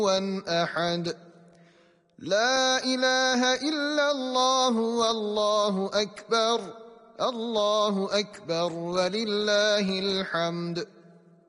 أحد. لا إله إلا الله والله أكبر، الله أكبر ولله الحمد.